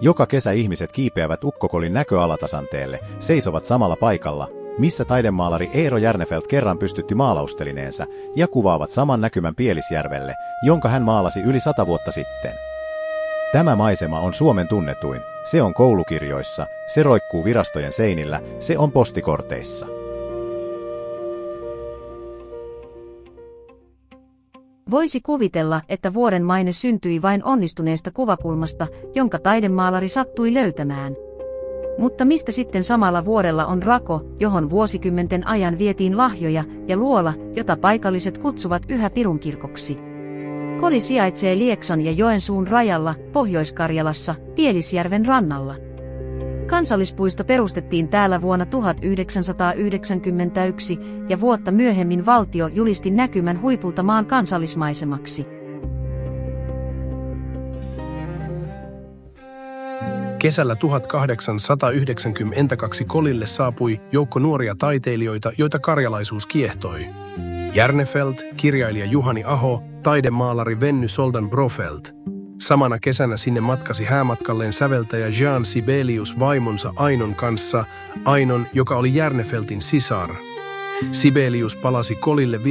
Joka kesä ihmiset kiipeävät Ukkokolin näköalatasanteelle, seisovat samalla paikalla, missä taidemaalari Eero Järnefelt kerran pystytti maalaustelineensa, ja kuvaavat saman näkymän Pielisjärvelle, jonka hän maalasi yli 100 vuotta sitten. Tämä maisema on Suomen tunnetuin, se on koulukirjoissa, se roikkuu virastojen seinillä, se on postikorteissa. Voisi kuvitella, että vuoren maine syntyi vain onnistuneesta kuvakulmasta, jonka taidemaalari sattui löytämään. Mutta mistä sitten samalla vuorella on rako, johon vuosikymmenten ajan vietiin lahjoja, ja luola, jota paikalliset kutsuvat yhä Pirunkirkoksi? Koli sijaitsee Lieksan ja Joensuun rajalla, Pohjois-Karjalassa, Pielisjärven rannalla. Kansallispuisto perustettiin täällä vuonna 1991 ja vuotta myöhemmin valtio julisti näkymän huipulta maan kansallismaisemaksi. Kesällä 1892 Kolille saapui joukko nuoria taiteilijoita, joita karjalaisuus kiehtoi. Järnefelt, kirjailija Juhani Aho, taidemaalari Venny Soldan-Brofelt. Samana kesänä sinne matkasi häämatkalleen säveltäjä Jean Sibelius vaimonsa Ainon kanssa, Ainon, joka oli Järnefeltin sisar. Sibelius palasi Kolille